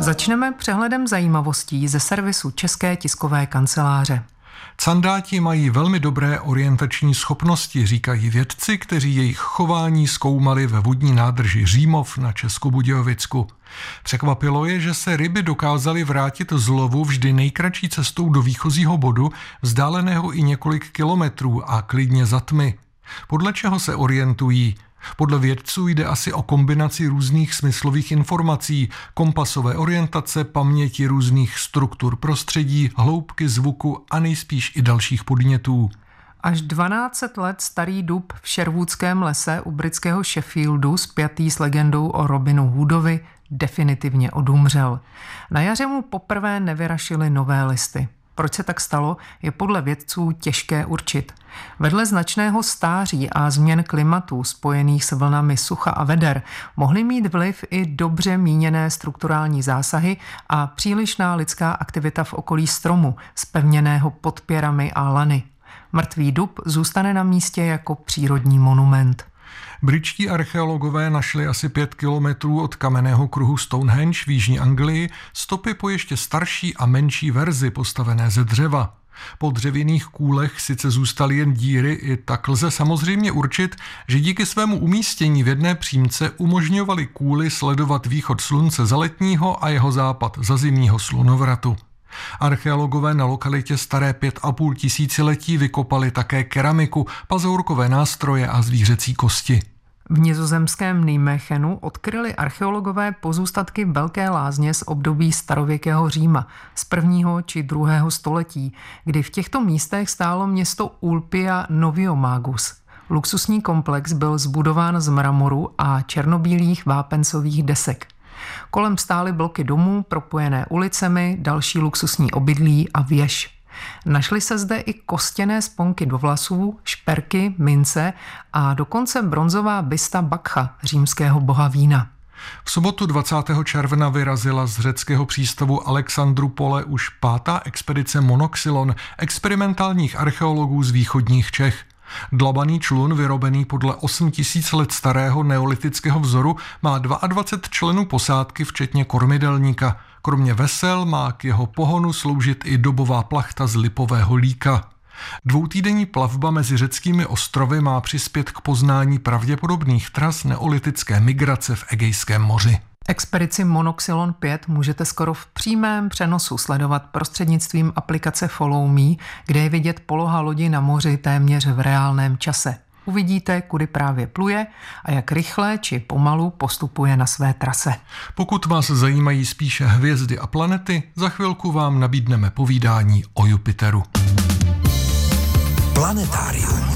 Začneme přehledem zajímavostí ze servisu České tiskové kanceláře. Candáti mají velmi dobré orientační schopnosti, říkají vědci, kteří jejich chování zkoumali ve vodní nádrži Římov na Českobudějovicku. Překvapilo je, že se ryby dokázaly vrátit z lovu vždy nejkratší cestou do výchozího bodu, vzdáleného i několik kilometrů a klidně za tmy. Podle čeho se orientují? Podle vědců jde asi o kombinaci různých smyslových informací, kompasové orientace, paměti různých struktur prostředí, hloubky zvuku a nejspíš i dalších podnětů. Až 12 let starý dub v Sherwoodském lese u britského Sheffieldu, spjatý s legendou o Robinu Hoodovi, definitivně odumřel. Na jaře mu poprvé nevyrašily nové listy. Proč se tak stalo, je podle vědců těžké určit. Vedle značného stáří a změn klimatu spojených s vlnami sucha a veder mohly mít vliv i dobře míněné strukturální zásahy a přílišná lidská aktivita v okolí stromu, zpevněného podpěrami a lany. Mrtvý dub zůstane na místě jako přírodní monument. Britští archeologové našli asi 5 kilometrů od kamenného kruhu Stonehenge v jižní Anglii stopy po ještě starší a menší verzi postavené ze dřeva. Po dřevěných kůlech sice zůstaly jen díry, i tak lze samozřejmě určit, že díky svému umístění v jedné přímce umožňovaly kůly sledovat východ slunce za letního a jeho západ za zimního slunovratu. Archeologové na lokalitě staré 5,5 tisíciletí vykopali také keramiku, pazourkové nástroje a zvířecí kosti. V nizozemském Nijmechenu odkryli archeologové pozůstatky velké lázně z období starověkého Říma z 1. či 2. století, kdy v těchto místech stálo město Ulpia Noviomagus. Luxusní komplex byl zbudován z mramoru a černobílých vápencových desek. Kolem stály bloky domů, propojené ulicemi, další luxusní obydlí a věž. Našly se zde i kostěné sponky do vlasů, šperky, mince a dokonce bronzová bysta Bakcha, římského boha vína. V sobotu 20. června vyrazila z řeckého přístavu Alexandroupole už 5. expedice Monoxylon experimentálních archeologů z východních Čech. Dlabaný člun, vyrobený podle 8000 let starého neolitického vzoru, má 22 členů posádky, včetně kormidelníka. Kromě vesel má k jeho pohonu sloužit i dobová plachta z lipového líka. 2týdenní plavba mezi řeckými ostrovy má přispět k poznání pravděpodobných tras neolitické migrace v Egejském moři. Expedici Monoxylon 5 můžete skoro v přímém přenosu sledovat prostřednictvím aplikace Follow Me, kde je vidět poloha lodi na moři téměř v reálném čase. Uvidíte, kudy právě pluje a jak rychle či pomalu postupuje na své trase. Pokud vás zajímají spíše hvězdy a planety, za chvilku vám nabídneme povídání o Jupiteru. Planetárium.